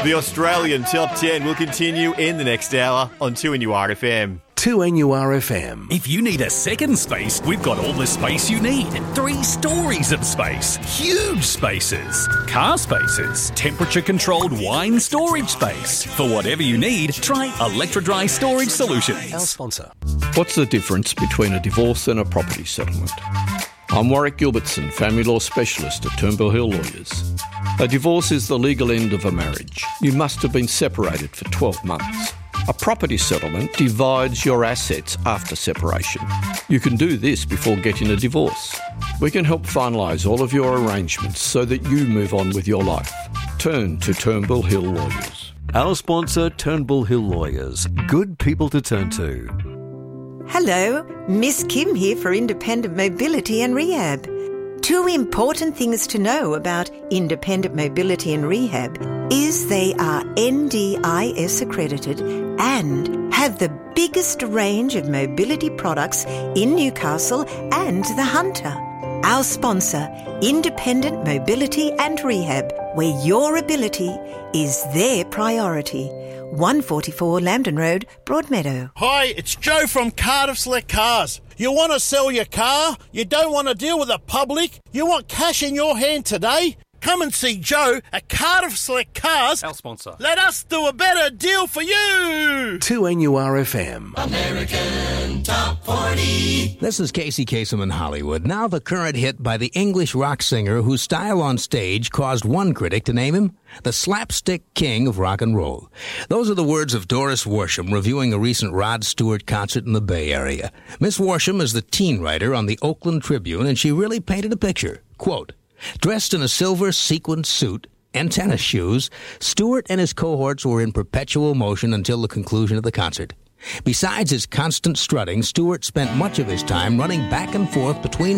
The Australian Top 10 will continue in the next hour on 2NURFM. 2NURFM. If you need a second space, we've got all the space you need. 3 stories of space. Huge spaces. Car spaces. Temperature-controlled wine storage space. For whatever you need, try Electrodry Storage Solutions. Our sponsor. What's the difference between a divorce and a property settlement? I'm Warwick Gilbertson, family law specialist at Turnbull Hill Lawyers. A divorce is the legal end of a marriage. You must have been separated for 12 months. A property settlement divides your assets after separation. You can do this before getting a divorce. We can help finalise all of your arrangements so that you move on with your life. Turn to Turnbull Hill Lawyers. Our sponsor, Turnbull Hill Lawyers. Good people to turn to. Hello, Miss Kim here for Independent Mobility and Rehab. 2 important things to know about Independent Mobility and Rehab is they are NDIS accredited and have the biggest range of mobility products in Newcastle and the Hunter. Our sponsor, Independent Mobility and Rehab, where your ability is their priority. 144 Lambton Road, Broadmeadow. Hi, it's Joe from Cardiff Select Cars. You want to sell your car? You don't want to deal with the public? You want cash in your hand today? Come and see Joe at Cardiff Select Cars. Our sponsor. Let us do a better deal for you. 2NURFM. American Top 40. This is Casey Kasem in Hollywood. Now the current hit by the English rock singer whose style on stage caused one critic to name him the slapstick king of rock and roll. Those are the words of Doris Worsham reviewing a recent Rod Stewart concert in the Bay Area. Miss Worsham is the teen writer on the Oakland Tribune, and she really painted a picture. Quote, dressed in a silver sequined suit and tennis shoes, Stewart and his cohorts were in perpetual motion until the conclusion of the concert. Besides his constant strutting, Stewart spent much of his time running back and forth between